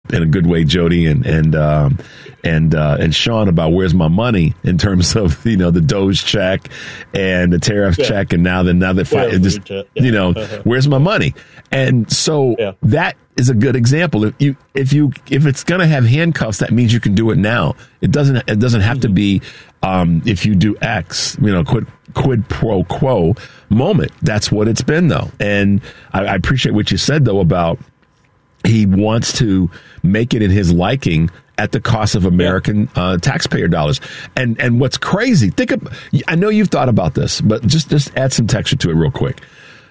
in a good way, Jody and Sean, about where's my money in terms of the Doge check and the tariff check, and now that where's my money? And so that is a good example. If it's going to have handcuffs, that means you can do it now. It doesn't have to be if you do X, quid pro quo moment. That's what it's been, though. And I appreciate what you said, though, about he wants to make it in his liking at the cost of American taxpayer dollars. And what's crazy, I know you've thought about this, but just add some texture to it real quick.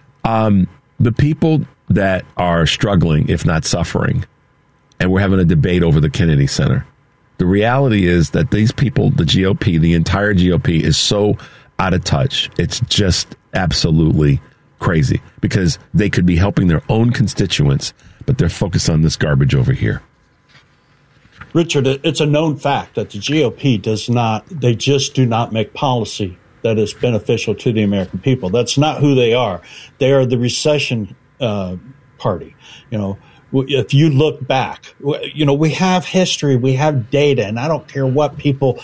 The people that are struggling, if not suffering, and we're having a debate over the Kennedy Center, the reality is that these people, the GOP, the entire GOP, is so out of touch. It's just absolutely crazy, because they could be helping their own constituents, but they're focused on this garbage over here. Richard, it's a known fact that the GOP they just do not make policy that is beneficial to the American people. That's not who they are. They are the recession party. If you look back, we have history, we have data, and I don't care what people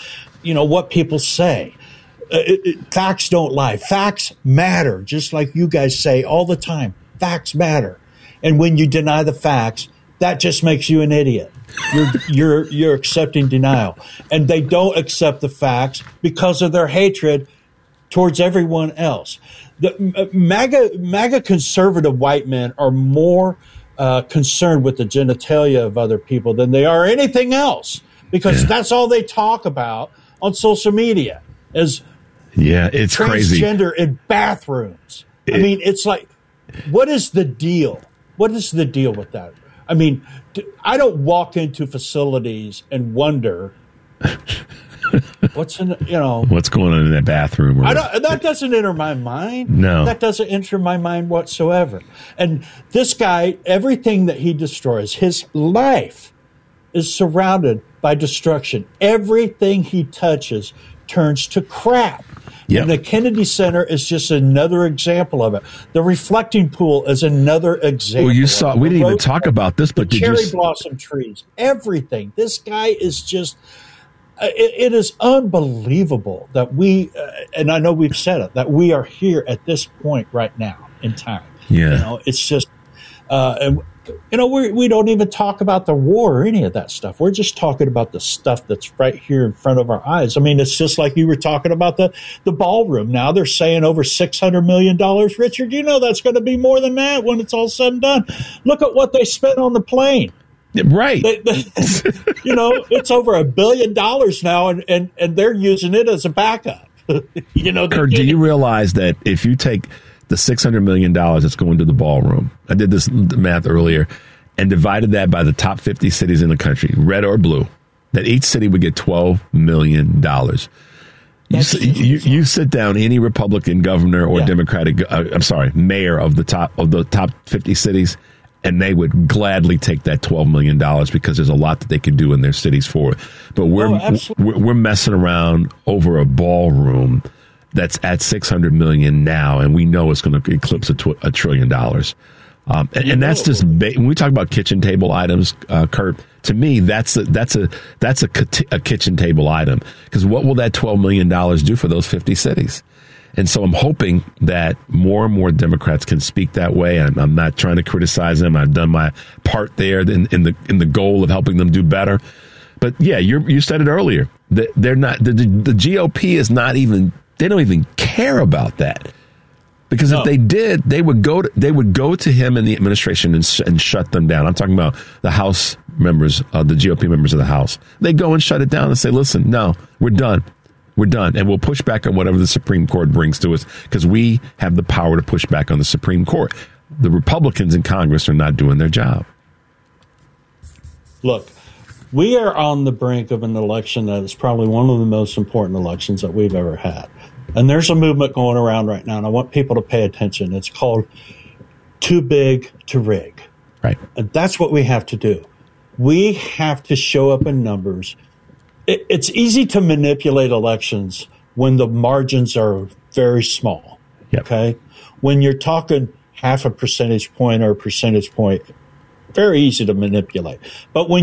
say. Facts don't lie. Facts matter, just like you guys say all the time. Facts matter. And when you deny the facts, that just makes you an idiot. You're accepting denial. And they don't accept the facts because of their hatred towards everyone else. The MAGA conservative white men are more concerned with the genitalia of other people than they are anything else, because that's all they talk about on social media is it's crazy. Transgender in bathrooms. I mean, it's like, what is the deal? What is the deal with that? I mean, I don't walk into facilities and wonder what's going on in that bathroom. That doesn't enter my mind. No, that doesn't enter my mind whatsoever. And this guy, everything that he destroys, his life is surrounded by destruction. Everything he touches turns to crap. Yep. And the Kennedy Center is just another example of it. The reflecting pool is another example. Well, we didn't even talk about this, but cherry blossom trees, everything. This guy is just. It is unbelievable that we, and I know we've said it, that we are here at this point right now in time. Yeah, it's just, we don't even talk about the war or any of that stuff. We're just talking about the stuff that's right here in front of our eyes. I mean, it's just like you were talking about the ballroom. Now they're saying over $600 million. Richard, that's going to be more than that when it's all said and done. Look at what they spent on the plane. Right. It's over $1 billion now, and they're using it as a backup. Kurt, do you realize that if you take the $600 million that's going to the ballroom, I did this math earlier, and divided that by the top 50 cities in the country, red or blue, that each city would get $12 million. You sit down any Republican governor or Democratic, mayor of the top 50 cities, and they would gladly take that $12 million because there's a lot that they could do in their cities for it. But we're messing around over a ballroom that's at $600 million now, and we know it's going to eclipse $1 trillion. And that's just when we talk about kitchen table items, Kurt. To me, that's a kitchen table item, because what will that $12 million do for those 50 cities? And so I'm hoping that more and more Democrats can speak that way. I'm not trying to criticize them. I've done my part there in the goal of helping them do better. But yeah, you said it earlier. They're not the GOP is not even. They don't even care about that, because if they did, they would go to him and the administration and shut them down. I'm talking about the House members, the GOP members of the House. They go and shut it down and say, "Listen, no, we're done. We're done, and we'll push back on whatever the Supreme Court brings to us, because we have the power to push back on the Supreme Court." The Republicans in Congress are not doing their job. Look, we are on the brink of an election that is probably one of the most important elections that we've ever had. And there's a movement going around right now, and I want people to pay attention. It's called Too Big to Rig. Right. And that's what we have to do. We have to show up in numbers. It's easy to manipulate elections when the margins are very small. Yep. Okay? When you're talking half a percentage point or a percentage point, very easy to manipulate. But when